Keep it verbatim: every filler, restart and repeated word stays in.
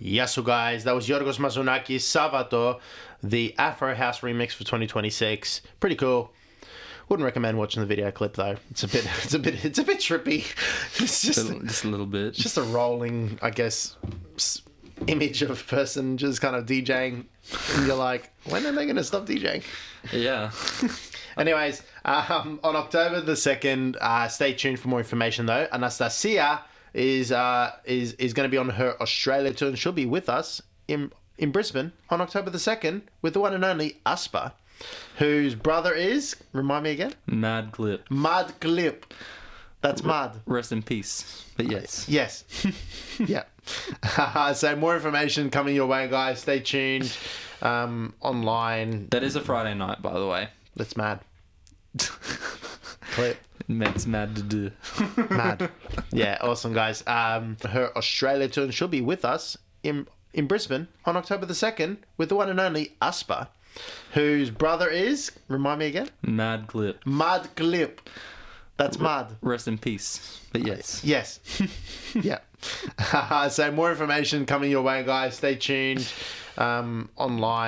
Yes, so guys, that was Yorgos Mazunakis Savato, the Afro House remix for twenty twenty-six. Pretty cool. Wouldn't recommend watching the video clip though. It's a bit, it's a bit, it's a bit trippy. It's just, a, just a little bit. Just a rolling, I guess, image of a person just kind of DJing, and you're like, when are they going to stop DJing? Yeah. Anyways, um, on October the second, uh, stay tuned for more information though. Anastasia is uh, is is going to be on her Australia tour, and she'll be with us in in Brisbane on October the second with the one and only Aspa, whose brother is, remind me again? Mad Clip. Mad Clip. That's R- mad. Rest in peace. But yes. Yes. Yeah. So more information coming your way, guys. Stay tuned um, online. That is a Friday night, by the way. That's mad. Clip. It's mad to do. Mad. Yeah, awesome, guys. Um, her Australia tour, and she'll be with us in in Brisbane on October the second with the one and only Aspa, whose brother is, remind me again? Mad Clip. Mad Clip. That's R- mad. Rest in peace. But yes. Yes. Yeah. So more information coming your way, guys. Stay tuned um, online.